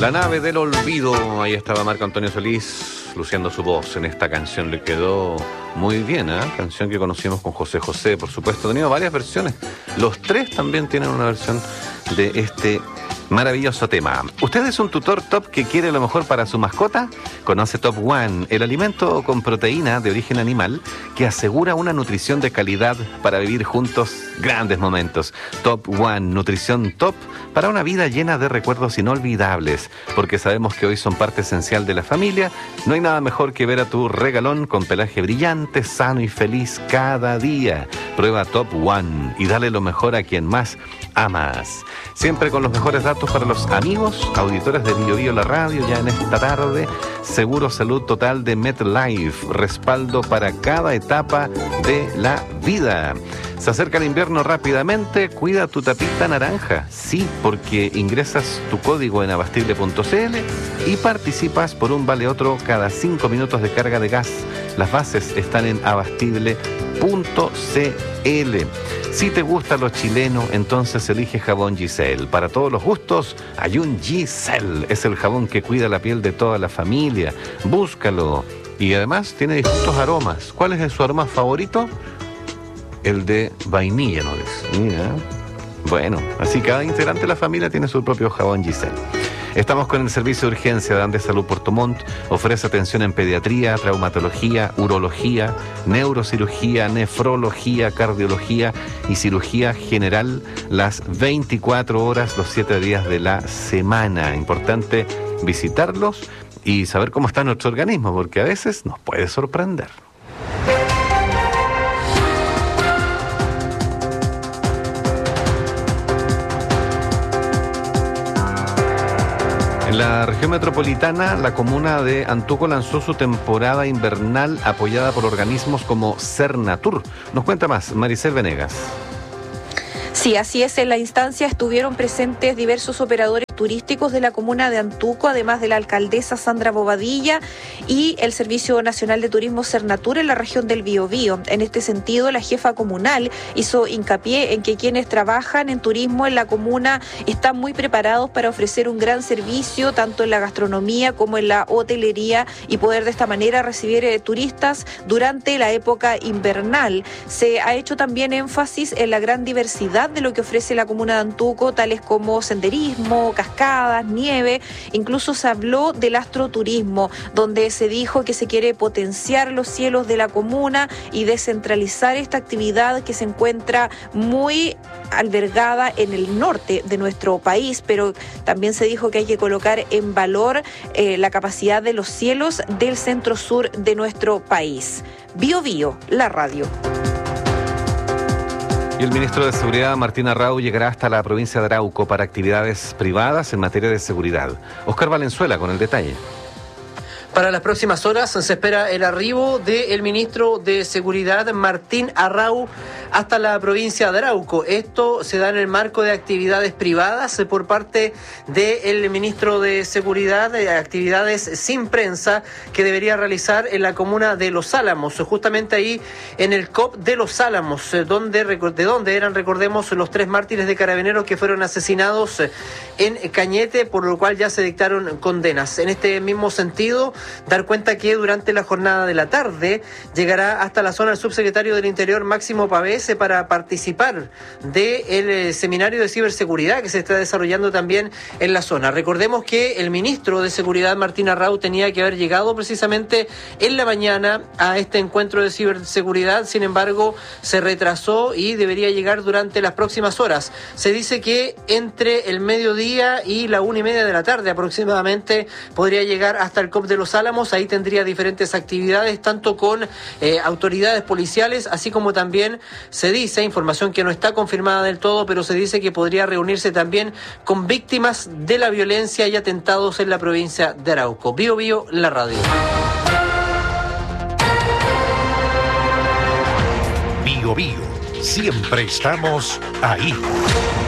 La nave del olvido, ahí estaba Marco Antonio Solís luciendo su voz en esta canción, le quedó muy bien, canción que conocimos con José José, por supuesto, ha tenido varias versiones, los tres también tienen una versión de este maravilloso tema. ¿Usted es un tutor top que quiere lo mejor para su mascota? Conoce Top One, el alimento con proteína de origen animal que asegura una nutrición de calidad para vivir juntos grandes momentos. Top One, nutrición top para una vida llena de recuerdos inolvidables, porque sabemos que hoy son parte esencial de la familia. No hay nada mejor que ver a tu regalón con pelaje brillante, sano y feliz cada día. Prueba Top One y dale lo mejor a quien más amas. Siempre con los mejores datos para los amigos, auditores de Bio Bio la radio, ya en esta tarde. Seguro Salud Total de MetLife, respaldo para cada etapa de la vida. Se acerca el invierno rápidamente, cuida tu tapita naranja. Sí, porque ingresas tu código en abastible.cl y participas por un vale otro cada 5 minutos de carga de gas. Las bases están en abastible.cl. Si te gusta lo chileno, entonces elige jabón Giselle. Para todos los gustos, hay un Giselle. Es el jabón que cuida la piel de toda la familia. Búscalo. Y además tiene distintos aromas. ¿Cuál es su aroma favorito? El de vainilla, ¿no es? Mira. Bueno, así cada integrante de la familia tiene su propio jabón Giselle. Estamos con el servicio de urgencia de Andes Salud Puerto Montt. Ofrece atención en pediatría, traumatología, urología, neurocirugía, nefrología, cardiología y cirugía general las 24 horas, los 7 días de la semana. Importante visitarlos y saber cómo está nuestro organismo, porque a veces nos puede sorprender. En la región metropolitana, la comuna de Antuco lanzó su temporada invernal apoyada por organismos como Cernatur. Nos cuenta más Maricel Venegas. Sí, así es. En la instancia estuvieron presentes diversos operadores turísticos de la comuna de Antuco, además de la alcaldesa Sandra Bobadilla y el Servicio Nacional de Turismo Cernatur en la región del Biobío. En este sentido, la jefa comunal hizo hincapié en que quienes trabajan en turismo en la comuna están muy preparados para ofrecer un gran servicio, tanto en la gastronomía como en la hotelería, y poder de esta manera recibir turistas durante la época invernal. Se ha hecho también énfasis en la gran diversidad de lo que ofrece la comuna de Antuco, tales como senderismo, cascadas, nieve. Incluso se habló del astroturismo, donde se dijo que se quiere potenciar los cielos de la comuna y descentralizar esta actividad que se encuentra muy albergada en el norte de nuestro país, pero también se dijo que hay que colocar en valor la capacidad de los cielos del centro-sur de nuestro país. Bio Bio, la radio. Y el ministro de Seguridad, Martín Arrau, llegará hasta la provincia de Arauco para actividades privadas en materia de seguridad. Óscar Valenzuela con el detalle. Para las próximas horas se espera el arribo del ministro de Seguridad, Martín Arrau, hasta la provincia de Arauco. Esto se da en el marco de actividades privadas por parte del ministro de Seguridad, actividades sin prensa que debería realizar en la comuna de Los Álamos, justamente ahí en el COP de Los Álamos, de donde eran, recordemos, los 3 mártires de carabineros que fueron asesinados en Cañete, por lo cual ya se dictaron condenas. En este mismo sentido, dar cuenta que durante la jornada de la tarde llegará hasta la zona el subsecretario del Interior, Máximo Pavés, para participar del seminario de ciberseguridad que se está desarrollando también en la zona. Recordemos que el ministro de Seguridad, Martín Arrau, tenía que haber llegado precisamente en la mañana a este encuentro de ciberseguridad, sin embargo se retrasó y debería llegar durante las próximas horas. Se dice que entre el mediodía y la 1:30 de la tarde aproximadamente podría llegar hasta el COP de Los Álamos. Ahí tendría diferentes actividades, tanto con autoridades policiales, así como también se dice, información que no está confirmada del todo, pero se dice que podría reunirse también con víctimas de la violencia y atentados en la provincia de Arauco. Bio Bio, la radio. Bio Bio, siempre estamos ahí.